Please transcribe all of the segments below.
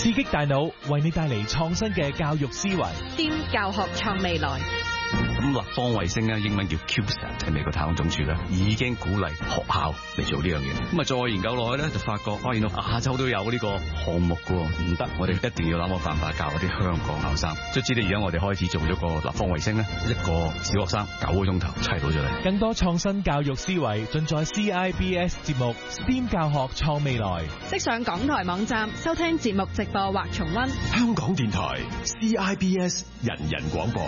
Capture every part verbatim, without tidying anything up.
刺激大腦，為你帶嚟創新嘅教育思維。 S T E M 教學創未來。 咁立方衛星咧，英文叫 CubeSat， 喺美國太空總署咧已經鼓勵學校嚟做呢樣嘢。咁啊，再研究落去咧，就發覺發現到亞洲都有呢個項目噶，唔得，我哋一定要諗個辦法教嗰啲香港學生。即係知道而家我哋開始做咗個立方衛星咧，一個小學生九個鐘頭砌到咗嚟。 更多創新教育思維盡在 C I B S 節目 S T E M 教學創未來。 即上港台網站收聽節目直播或重溫。 香港電台 C I B S 人人廣播。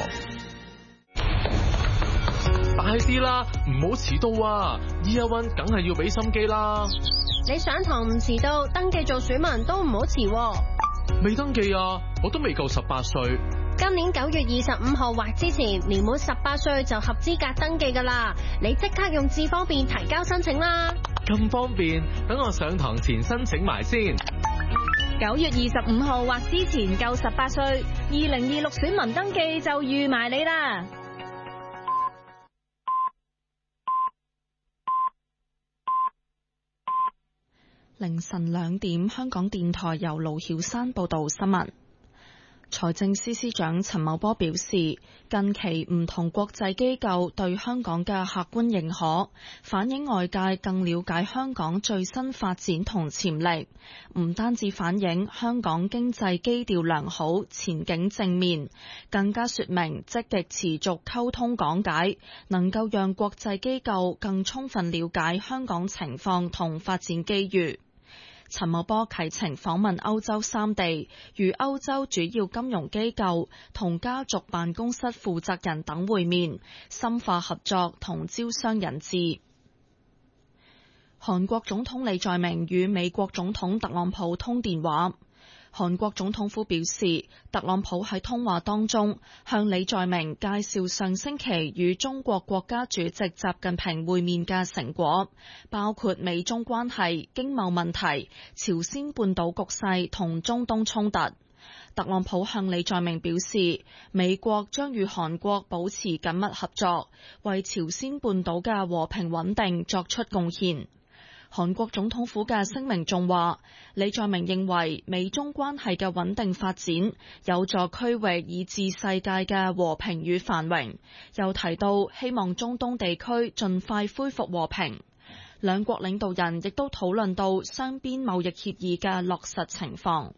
大啲啦，唔好遲到啊 ！Year One 梗係要俾心機啦。 你上堂唔遲到，登記做選民都唔好遲。 未登記啊，我都未夠十八歲。 今年九月二十五號或之前，年滿十八歲就合資格登記噶啦。你即刻用智方便提交申請啦。 咁方便，等我上堂前申請埋先。 九月二十五號或之前夠十八歲，二零二六選民登記就預埋你啦。 凌晨兩點，香港電台由盧曉山報道新聞。財政司司長陳茂波表示，近期唔同國際機構對香港嘅客觀認可，反映外界更了解香港最新發展同潛力，唔單止反映香港經濟基調良好、前景正面，更加說明積極持續溝通講解，能夠讓國際機構更充分了解香港情況同發展機遇。陳茂波啟程訪問歐洲三地，與歐洲主要金融機構同家族辦公室負責人等會面，深化合作同招商引資。韓國總統李在明與美國總統特朗普通電話。韓國總統府表示，特朗普喺通話當中向李在明介紹上星期與中國國家主席習近平會面嘅成果，包括美中關係、經貿問題、朝鮮半島局勢同中東衝突。特朗普向李在明表示，美國將與韓國保持緊密合作，為朝鮮半島嘅和平穩定作出貢獻。韓國總統府嘅聲明仲話，李在明認為美中關係嘅穩定發展有助區域以至世界嘅和平與繁榮，又提到希望中東地區盡快恢復和平。兩國領導人亦都討論到雙邊貿易協議嘅落實情況。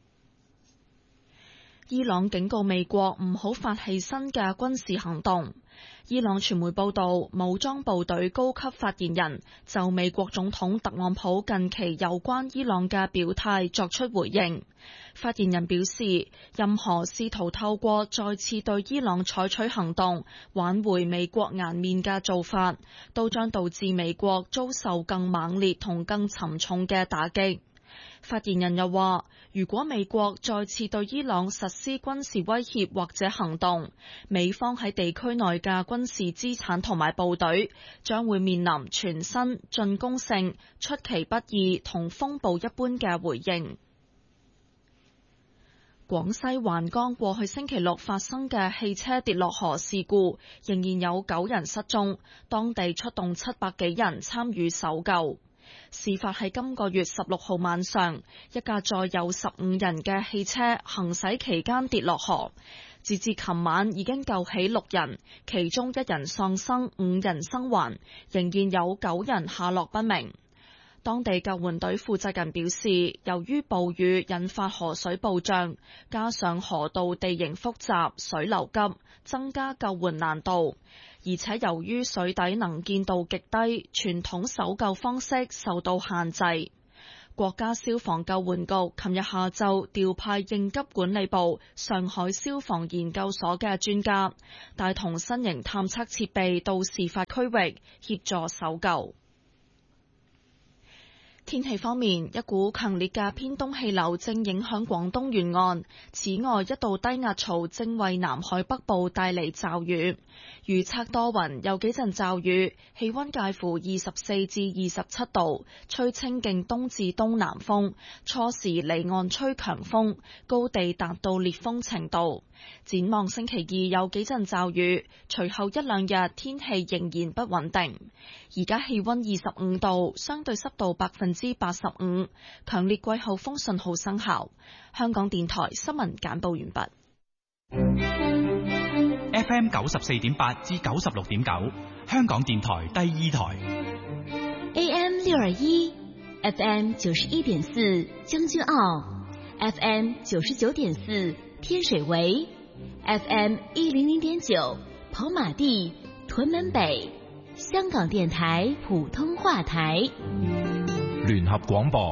伊朗警告美國唔好發起新嘅軍事行動。伊朗傳媒報道，武裝部隊高級發言人就美國總統特朗普近期有關伊朗嘅表態作出回應。發言人表示，任何試圖透過再次對伊朗採取行動挽回美國顏面嘅做法，都將導致美國遭受更猛烈同更沉重嘅打擊。發言人又話，如果美國再次對伊朗實施軍事威脅或者行動，美方喺地區內嘅軍事資產同埋部隊將會面臨全新、進攻性、出其不意同風暴一般嘅回應。廣西環江過去星期六發生嘅汽車跌落河事故，仍然有九人失蹤，當地出動七百幾人參與搜救。事發喺今個月十六號晚上，一架載有十五人嘅汽車行駛期間跌落河。截至琴晚已經救起六人，其中一人喪生，五人生還，仍然有九人下落不明。當地救援隊負責人表示，由於暴雨引發河水暴漲，加上河道地形複雜、水流急，增加救援難度。而且由於水底能見度極低，傳統搜救方式受到限制。國家消防救援局琴日下晝調派應急管理部上海消防研究所嘅專家，帶同新型探測設備到事發區域協助搜救。天氣方面，一股強烈嘅偏東氣流正影響廣東沿岸，此外一道低壓槽正為南海北部帶嚟驟雨。預測多雲，有幾陣驟雨，氣溫介乎二十四至二十七度，吹清勁東至東南風，初時離岸吹強風，高地達到烈風程度。展望星期二有幾陣驟雨，隨後一兩日天氣仍然不穩定。而家氣溫二十五度，相對濕度百分之之八十五，強烈季候風信號生效。香港電台新聞簡報完畢。 F M 九十四點八至九十六點九，香港電台第二台。 A M 六二一，F M 九十一點四將軍澳 ，F M 九十九點四天水圍 ，F M 一零零點九跑馬地、屯門北，香港電台普通話台。 聯合廣播。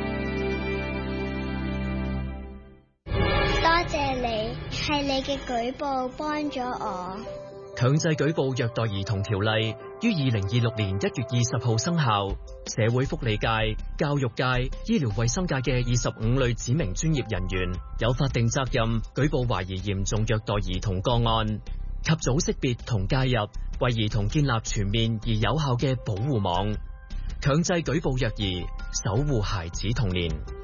多謝你，係你嘅舉報幫咗我。 強制舉報虐待兒童條例於二零二六年一月二十號生效，社會福利界、教育界、醫療衛生界嘅二十五類指明專業人員有法定責任舉報懷疑嚴重虐待兒童個案，及早識別同介入，為兒童建立全面而有效嘅保護網，強制舉報虐兒，守護孩子童年。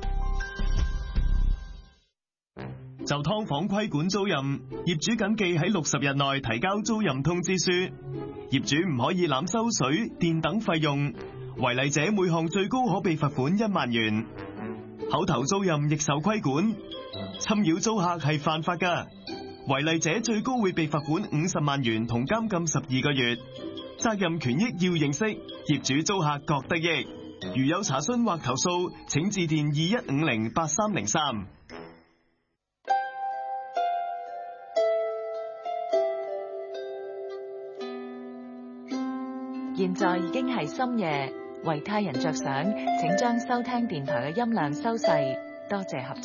就劏房規管租賃，業主謹記喺六十日內提交租賃通知書。業主唔可以濫收水電等費用，違例者每項最高可被罰款一萬元。口頭租賃亦受規管，侵擾租客係犯法㗎，違例者最高會被罰款五十萬元同監禁十二個月。責任權益要認識，業主租客各得益。如有查詢或投訴，請致電二一五零八三零三。 現在已經係深夜，為他人着想，請將收聽電台嘅音量收細，多謝合作。